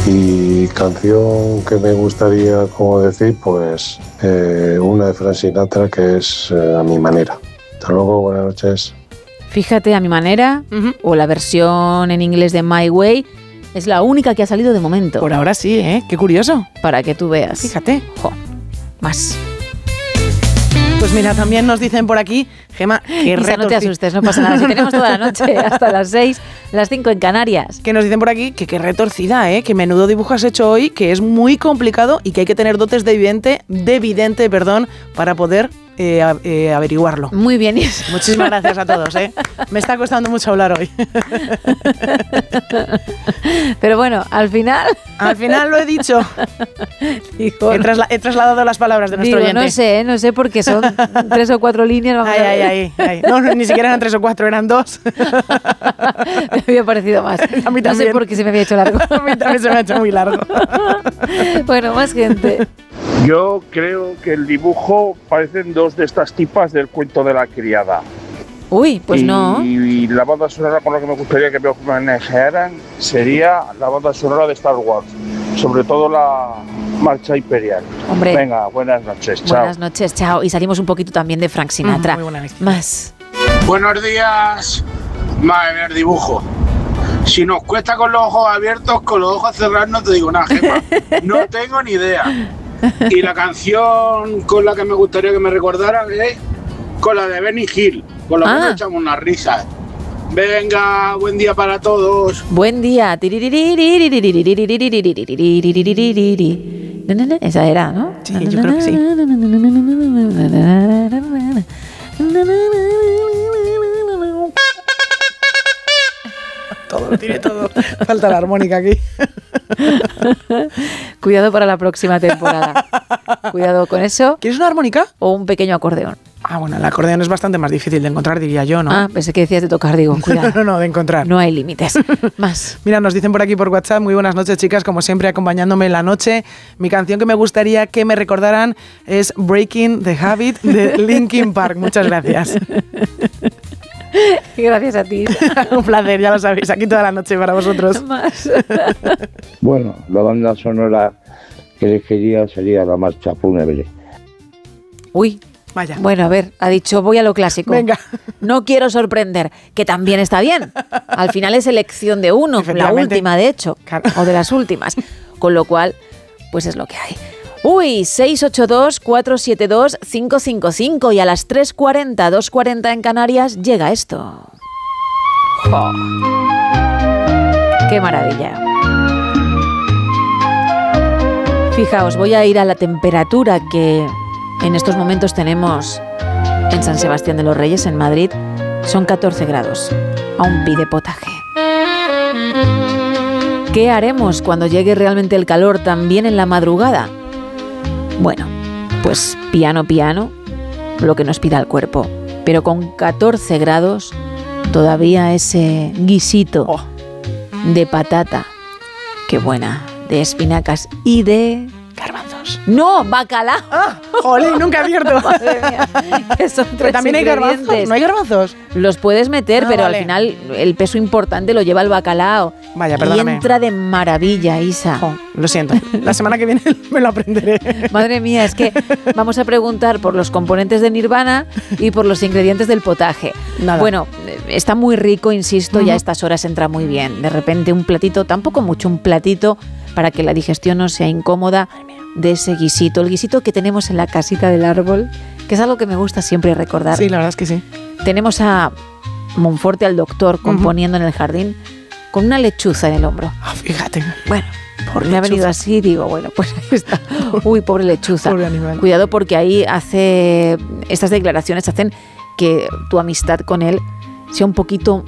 Y canción que me gustaría, como decir, pues una de Frank Sinatra, que es A mi manera. Hasta luego, buenas noches. Fíjate, A mi manera, o la versión en inglés de My Way, es la única que ha salido de momento. Por ahora sí, ¿eh? Qué curioso. Para que tú veas. Fíjate. Más. Pues mira, también nos dicen por aquí, Gema, que Isa, no te asustes, no pasa nada. Si tenemos toda la noche hasta las 6, las 5 en Canarias. Que nos dicen por aquí que qué retorcida, que menudo dibujo has hecho hoy, que es muy complicado y que hay que tener dotes de vidente, para poder averiguarlo. Muy bien, Isa. Muchísimas gracias a todos, Me está costando mucho hablar hoy. Pero bueno, al final... Al final lo he dicho. He trasladado las palabras de nuestro oyente. No sé, porque son 3 o 4 líneas. Vamos Ay. No, ni siquiera eran 3 o 4, eran 2. Me había parecido más. A mí también. No sé por qué se me había hecho largo. A mí también se me ha hecho muy largo. Bueno, más gente. Yo creo que el dibujo parecen 2 de estas tipas del cuento de la criada. Uy, pues no. Y la banda sonora con la que me gustaría que me homenajearan sería la banda sonora de Star Wars, sobre todo la marcha imperial. Hombre. Venga, buenas noches, chao. Buenas noches, chao. Y salimos un poquito también de Frank Sinatra. Muy buena noche. Más. Buenos días, madre del dibujo. Si nos cuesta con los ojos abiertos, con los ojos cerrados no te digo nada, Gemma. No tengo ni idea. Y la canción con la que me gustaría que me recordaran es con la de Benny Hill. Por lo menos echamos unas risas. Venga, buen día para todos. Buen día. Esa era, ¿no? Sí, yo creo que sí. Todo, lo tiene todo. Falta la armónica aquí. Cuidado para la próxima temporada. Cuidado con eso. ¿Quieres una armónica? O un pequeño acordeón. Ah, bueno, el acordeón es bastante más difícil de encontrar, diría yo, ¿no? Ah, pensé que decías de tocar, digo, cuidado. No, de encontrar. No hay límites. Más. Mira, nos dicen por aquí por WhatsApp, muy buenas noches, chicas, como siempre acompañándome en la noche. Mi canción que me gustaría que me recordaran es Breaking the Habit de Linkin Park. Muchas gracias. Gracias a ti. Un placer, ya lo sabéis, aquí toda la noche para vosotros. Más. Bueno, la banda sonora que elegiría sería la marcha fúnebre. Uy. Vaya. Bueno, a ver, ha dicho voy a lo clásico. Venga. No quiero sorprender, que también está bien. Al final es elección de uno, la última de hecho, claro. O de las últimas. Con lo cual, pues es lo que hay. Uy, 682-472-555 y a las 3:40, 2:40 en Canarias llega esto. ¡Oh! ¡Qué maravilla! Fijaos, voy a ir a la temperatura que en estos momentos tenemos en San Sebastián de los Reyes, en Madrid. Son 14 grados. Aún pide potaje. ¿Qué haremos cuando llegue realmente el calor también en la madrugada? Bueno, pues piano, lo que nos pida el cuerpo. Pero con 14 grados, todavía ese guisito de patata, qué buena, de espinacas y de garbanzos. ¡No! ¡Bacalao! ¡Ah! ¡Jolín! Nunca abierto. Madre mía, que son pero también hay garbanzos. ¿No hay garbanzos? Los puedes meter, pero vale. Al final el peso importante lo lleva el bacalao. Vaya, perdóname. Y entra de maravilla, Isa. Lo siento. La semana que viene me lo aprenderé. Madre mía, es que vamos a preguntar por los componentes de Nirvana y por los ingredientes del potaje. Nada. Bueno, está muy rico, insisto, y a estas horas entra muy bien. De repente un platito, tampoco mucho, un platito para que la digestión no sea incómoda de ese guisito. El guisito que tenemos en la casita del árbol, que es algo que me gusta siempre recordar. Sí, la verdad es que sí. Tenemos a Monforte, al doctor, componiendo en el jardín con una lechuza en el hombro. Ah, fíjate. Bueno, me ha venido así, digo, bueno, pues ahí está. Uy, pobre lechuza. Pobre animal. Cuidado porque ahí estas declaraciones hacen que tu amistad con él sea un poquito